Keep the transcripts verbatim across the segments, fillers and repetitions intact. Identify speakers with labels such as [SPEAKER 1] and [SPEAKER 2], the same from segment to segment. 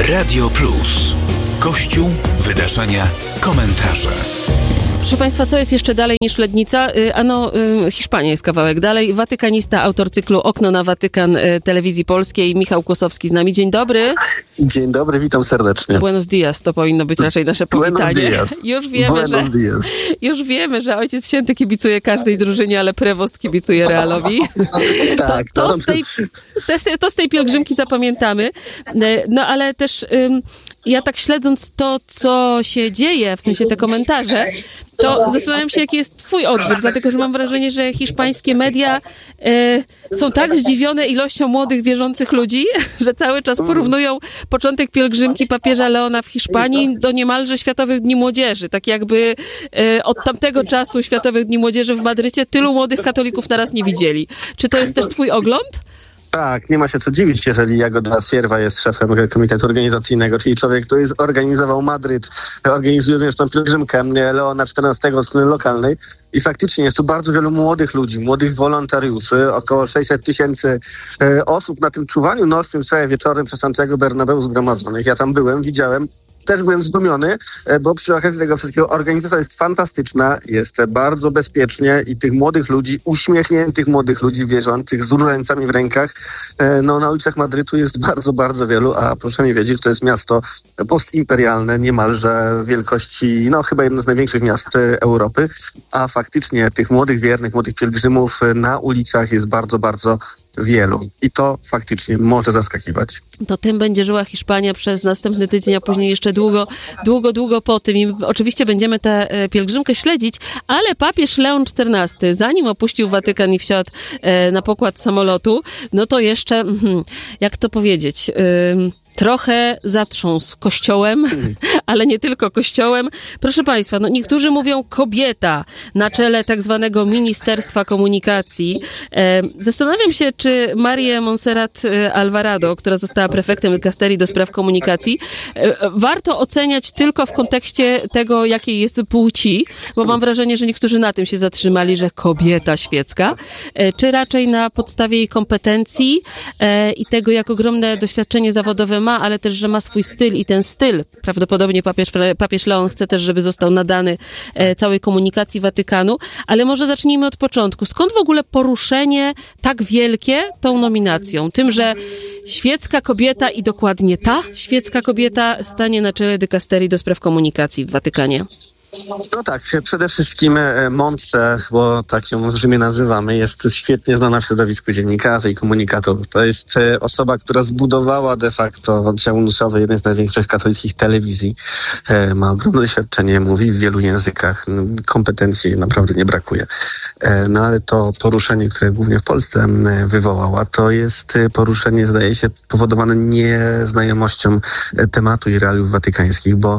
[SPEAKER 1] Radio Plus. Kościół, wydarzenia, komentarze.
[SPEAKER 2] Proszę Państwa, co jest jeszcze dalej niż Lednica? Ano, Hiszpania jest kawałek dalej. Watykanista, autor cyklu Okno na Watykan Telewizji Polskiej, Michał Kłosowski z nami. Dzień dobry.
[SPEAKER 3] Dzień dobry, witam serdecznie.
[SPEAKER 2] Buenos dias, to powinno być raczej nasze powitanie. Już wiemy, że, już wiemy, że Ojciec Święty kibicuje każdej drużynie, ale prewost kibicuje Realowi.
[SPEAKER 3] Tak,
[SPEAKER 2] to, to, z tej, to z tej pielgrzymki zapamiętamy. No ale też ja tak śledząc to, co się dzieje, w sensie te komentarze, to zastanawiam się, jaki jest twój odbiór, dlatego że mam wrażenie, że hiszpańskie media e, są tak zdziwione ilością młodych, wierzących ludzi, że cały czas porównują początek pielgrzymki papieża Leona w Hiszpanii do niemalże Światowych Dni Młodzieży. Tak jakby e, od tamtego czasu Światowych Dni Młodzieży w Madrycie tylu młodych katolików naraz nie widzieli. Czy to jest też twój ogląd?
[SPEAKER 3] Tak, nie ma się co dziwić, jeżeli Jagoda Sierva jest szefem komitetu organizacyjnego, czyli człowiek, który zorganizował Madryt, organizuje również tą pielgrzymkę Leona czternastego od strony lokalnej i faktycznie jest tu bardzo wielu młodych ludzi, młodych wolontariuszy, około sześćset tysięcy osób na tym czuwaniu nocnym w całym wieczorem przez Santiago Bernabeu zgromadzonych. Ja tam byłem, widziałem. Też byłem zdumiony, bo przy okazji tego wszystkiego organizacja jest fantastyczna, jest bardzo bezpiecznie i tych młodych ludzi, uśmiechniętych młodych ludzi wierzących z różańcami w rękach, no na ulicach Madrytu jest bardzo, bardzo wielu, a proszę mi wiedzieć, to jest miasto postimperialne, niemalże wielkości, no chyba jedno z największych miast Europy, a faktycznie tych młodych wiernych, młodych pielgrzymów na ulicach jest bardzo, bardzo wielu. I to faktycznie może zaskakiwać.
[SPEAKER 2] To tym będzie żyła Hiszpania przez następny tydzień, a później jeszcze długo, długo, długo po tym. I oczywiście będziemy tę pielgrzymkę śledzić, ale papież Leon czternasty, zanim opuścił Watykan i wsiadł na pokład samolotu, no to jeszcze, jak to powiedzieć... trochę zatrząsł Kościołem, ale nie tylko Kościołem. Proszę Państwa, no niektórzy mówią kobieta na czele tak zwanego Ministerstwa Komunikacji. E, zastanawiam się, czy Marię Montserrat Alvarado, która została prefektem dykasterii do spraw komunikacji, e, warto oceniać tylko w kontekście tego, jakiej jest płci, bo mam wrażenie, że niektórzy na tym się zatrzymali, że kobieta świecka, e, czy raczej na podstawie jej kompetencji e, i tego, jak ogromne doświadczenie zawodowe ma, ale też, że ma swój styl i ten styl, prawdopodobnie papież, papież Leon chce też, żeby został nadany e, całej komunikacji Watykanu, ale może zacznijmy od początku. Skąd w ogóle poruszenie tak wielkie tą nominacją? Tym, że świecka kobieta i dokładnie ta świecka kobieta stanie na czele dykasterii do spraw komunikacji w Watykanie.
[SPEAKER 3] No tak, przede wszystkim Montse, bo tak ją w Rzymie nazywamy, jest świetnie znana w środowisku dziennikarzy i komunikatorów. To jest osoba, która zbudowała de facto oddział newsowy jednej z największych katolickich telewizji. Ma ogromne doświadczenie, mówi w wielu językach, kompetencji naprawdę nie brakuje. No ale to poruszenie, które głównie w Polsce wywołała, to jest poruszenie, zdaje się, powodowane nieznajomością tematu i realiów watykańskich, bo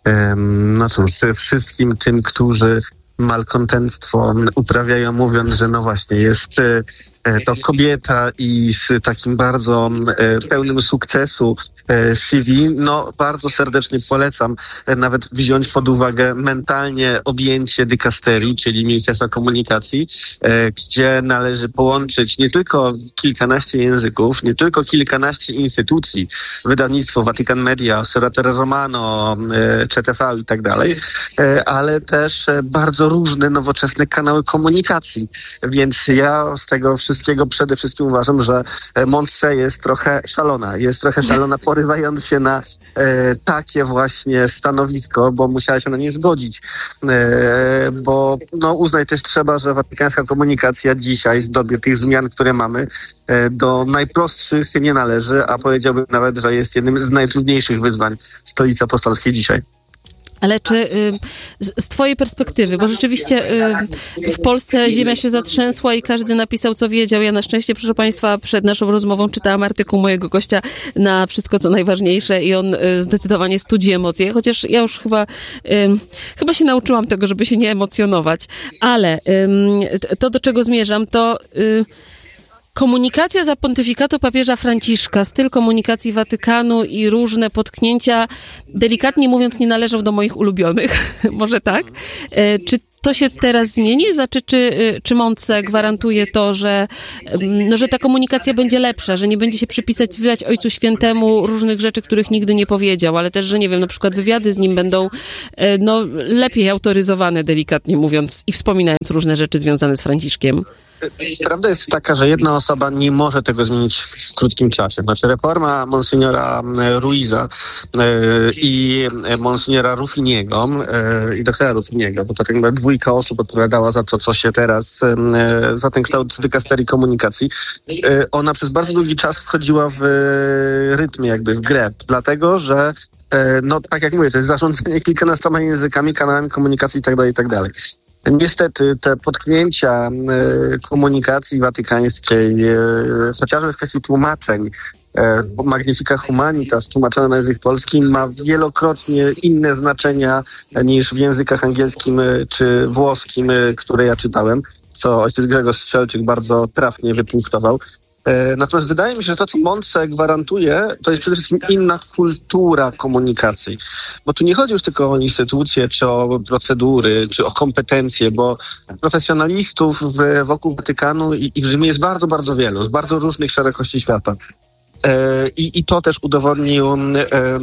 [SPEAKER 3] no cóż, wszystkim tym, którzy malkontentstwo uprawiają, mówiąc, że no właśnie jest to kobieta i z takim bardzo pełnym sukcesu C V, no bardzo serdecznie polecam nawet wziąć pod uwagę mentalnie objęcie dykasterii, czyli Ministerstwa Komunikacji, gdzie należy połączyć nie tylko kilkanaście języków, nie tylko kilkanaście instytucji, wydawnictwo Vatican Media, Osservatore Romano, C T V i tak dalej, ale też bardzo różne nowoczesne kanały komunikacji. Więc ja z tego wszystkiego przede wszystkim uważam, że Montse jest trochę szalona. Jest trochę szalona, porywając się na e, takie właśnie stanowisko, bo musiała się na nie zgodzić. E, bo no, uznać też trzeba, że watykańska komunikacja dzisiaj, w dobie tych zmian, które mamy, e, do najprostszych nie należy, a powiedziałbym nawet, że jest jednym z najtrudniejszych wyzwań Stolicy Apostolskiej dzisiaj.
[SPEAKER 2] Ale czy y, z, z twojej perspektywy, bo rzeczywiście y, w Polsce ziemia się zatrzęsła i każdy napisał, co wiedział. Ja na szczęście, proszę Państwa, przed naszą rozmową czytałam artykuł mojego gościa na Wszystko, co najważniejsze i on y, zdecydowanie studzi emocje, chociaż ja już chyba, y, chyba się nauczyłam tego, żeby się nie emocjonować. Ale y, to, do czego zmierzam, to... Y, Komunikacja za pontyfikatu papieża Franciszka, styl komunikacji Watykanu i różne potknięcia, delikatnie mówiąc, nie należą do moich ulubionych. Może tak? Czy to się teraz zmieni? Znaczy, czy, czy Montse gwarantuje to, że, no, że ta komunikacja będzie lepsza, że nie będzie się przypisywać Ojcu Świętemu różnych rzeczy, których nigdy nie powiedział, ale też, że nie wiem, na przykład wywiady z nim będą no, lepiej autoryzowane, delikatnie mówiąc, i wspominając różne rzeczy związane z Franciszkiem?
[SPEAKER 3] Prawda jest taka, że jedna osoba nie może tego zmienić w krótkim czasie. Znaczy reforma Monsignora Ruiza i Monsignora Ruffiniego i doktora Ruffiniego, bo to tak naprawdę dwójka osób odpowiadała za to, co się teraz, za ten kształt dykasterii komunikacji. Ona przez bardzo długi czas wchodziła w rytm, jakby w grę, dlatego, że no tak jak mówię, to jest zarządzanie kilkunastoma językami, kanałami komunikacji itd., itd. Niestety te potknięcia komunikacji watykańskiej, chociażby w kwestii tłumaczeń, Magnifica Humanitas tłumaczone na język polski ma wielokrotnie inne znaczenia niż w językach angielskim czy włoskim, które ja czytałem, co ojciec Grzegorz Strzelczyk bardzo trafnie wypunktował. Natomiast wydaje mi się, że to, co Montse gwarantuje, to jest przede wszystkim inna kultura komunikacji. Bo tu nie chodzi już tylko o instytucje, czy o procedury, czy o kompetencje, bo profesjonalistów w, wokół Watykanu i, i w Rzymie jest bardzo, bardzo wielu, z bardzo różnych szerokości świata. I, I to też udowodnił um,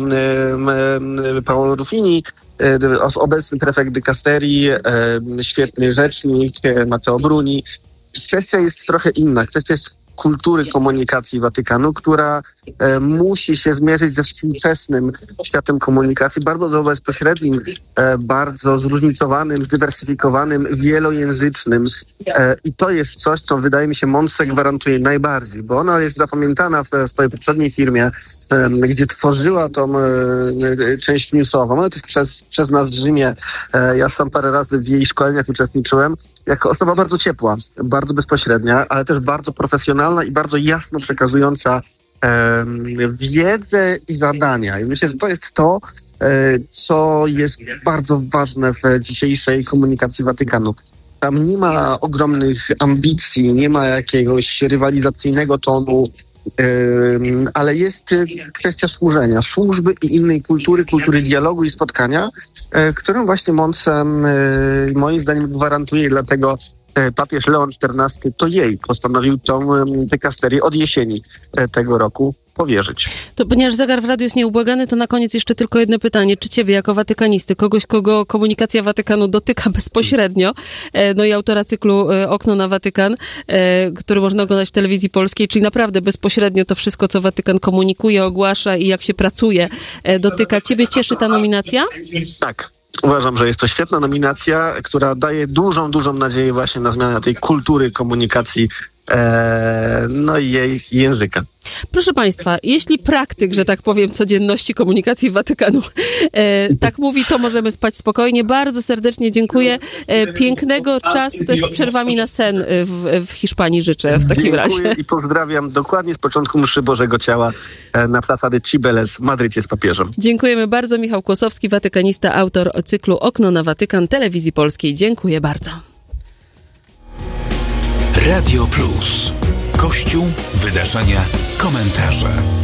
[SPEAKER 3] um, Paolo Ruffini, obecny prefekt dykasterii, um, świetny rzecznik, Matteo Bruni. Kwestia jest trochę inna. Kwestia jest kultury komunikacji Watykanu, która e, musi się zmierzyć ze współczesnym światem komunikacji, bardzo bezpośrednim, e, bardzo zróżnicowanym, zdywersyfikowanym, wielojęzycznym. E, I to jest coś, co wydaje mi się Montse gwarantuje najbardziej, bo ona jest zapamiętana w swojej poprzedniej firmie, e, gdzie tworzyła tą e, część newsową, ale też przez, przez nas w Rzymie. E, ja sam parę razy w jej szkoleniach uczestniczyłem, jako osoba bardzo ciepła, bardzo bezpośrednia, ale też bardzo profesjonalna i bardzo jasno przekazująca e, wiedzę i zadania. I myślę, że to jest to, e, co jest bardzo ważne w dzisiejszej komunikacji Watykanu. Tam nie ma ogromnych ambicji, nie ma jakiegoś rywalizacyjnego tonu, e, ale jest kwestia służenia, służby i innej kultury, kultury dialogu i spotkania, e, którą właśnie Montse e, moim zdaniem gwarantuje, dlatego papież Leon czternasty to jej postanowił tą dykasterię od jesieni tego roku powierzyć.
[SPEAKER 2] To ponieważ zegar w radiu jest nieubłagany, to na koniec jeszcze tylko jedno pytanie. Czy ciebie jako watykanisty, kogoś, kogo komunikacja Watykanu dotyka bezpośrednio, no i autora cyklu Okno na Watykan, który można oglądać w telewizji polskiej, czyli naprawdę bezpośrednio to wszystko, co Watykan komunikuje, ogłasza i jak się pracuje, dotyka. Ciebie cieszy ta nominacja?
[SPEAKER 3] Tak. Uważam, że jest to świetna nominacja, która daje dużą, dużą nadzieję właśnie na zmianę tej kultury komunikacji, e, no i jej języka.
[SPEAKER 2] Proszę Państwa, jeśli praktyk, że tak powiem, codzienności komunikacji Watykanu e, tak mówi, to możemy spać spokojnie. Bardzo serdecznie dziękuję. E, pięknego czasu, też z przerwami na sen w, w Hiszpanii życzę w takim
[SPEAKER 3] dziękuję
[SPEAKER 2] razie.
[SPEAKER 3] I pozdrawiam dokładnie z początku mszy Bożego Ciała na Plaza de Cibeles w Madrycie z papieżem.
[SPEAKER 2] Dziękujemy bardzo. Michał Kłosowski, watykanista, autor cyklu Okno na Watykan Telewizji Polskiej. Dziękuję bardzo.
[SPEAKER 1] Radio Plus. Kościół, wydarzenia, komentarze.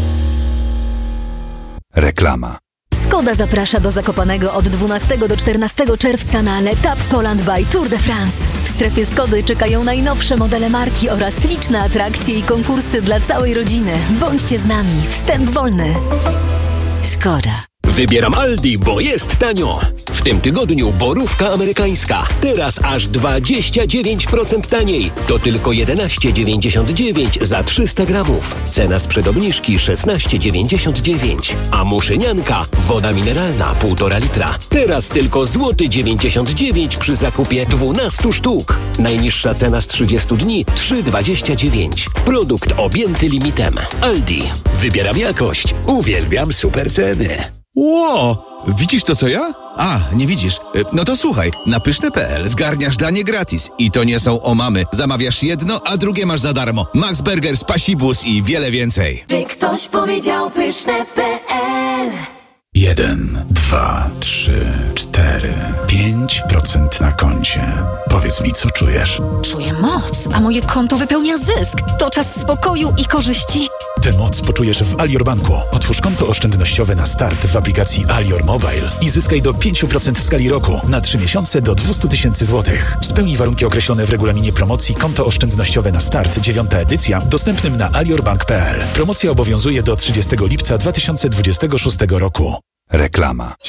[SPEAKER 1] Reklama.
[SPEAKER 4] Skoda zaprasza do Zakopanego od dwunastego do czternastego czerwca na L'Etape Poland by Tour de France. W strefie Skody czekają najnowsze modele marki oraz liczne atrakcje i konkursy dla całej rodziny. Bądźcie z nami. Wstęp wolny. Skoda.
[SPEAKER 5] Wybieram Aldi, bo jest tanio. W tym tygodniu borówka amerykańska. Teraz aż dwadzieścia dziewięć procent taniej. To tylko jedenaście dziewięćdziesiąt dziewięć za trzysta gramów. Cena sprzed obniżki szesnaście dziewięćdziesiąt dziewięć. A muszynianka, woda mineralna półtora litra. Teraz tylko złoty dziewięćdziesiąt dziewięć przy zakupie dwunastu sztuk. Najniższa cena z trzydziestu dni trzy dziewięćdziesiąt dziewięć. Produkt objęty limitem. Aldi. Wybieram jakość. Uwielbiam super ceny.
[SPEAKER 6] Ło! Widzisz to, co ja? A, nie widzisz. No to słuchaj, na pyszne kropka p l zgarniasz danie gratis. I to nie są omamy. Zamawiasz jedno, a drugie masz za darmo. Max Burger, Spasibus i wiele więcej.
[SPEAKER 7] Czy ktoś powiedział pyszne kropka p l?
[SPEAKER 1] Jeden, dwa, trzy, cztery.
[SPEAKER 7] cztery, pięć procent na koncie. Powiedz mi, co czujesz?
[SPEAKER 8] Czuję moc, a moje konto wypełnia zysk. To czas spokoju i korzyści.
[SPEAKER 7] Tę moc poczujesz w Alior Banku. Otwórz konto oszczędnościowe na start w aplikacji Alior Mobile i zyskaj do pięć procent w skali roku na trzy miesiące do dwieście tysięcy złotych. Spełnij warunki określone w regulaminie promocji Konto oszczędnościowe na start, dziewiąta edycja, dostępnym na aliorbank kropka p l. Promocja obowiązuje do trzydziestego lipca dwa tysiące dwudziestego szóstego roku.
[SPEAKER 1] Reklama.